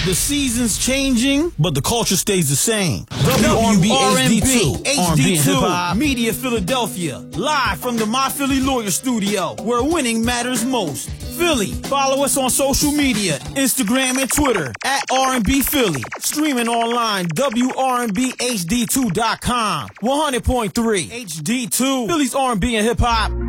The season's changing, but the culture stays the same. WRNB HD2, R&B and hip-hop. Media Philadelphia, live from the My Philly Lawyer Studio, where winning matters most. Philly. Follow us on social media, Instagram and Twitter, at R&B Philly. Streaming online, WRNBHD2.com. 100.3 HD2, Philly's R&B and hip-hop.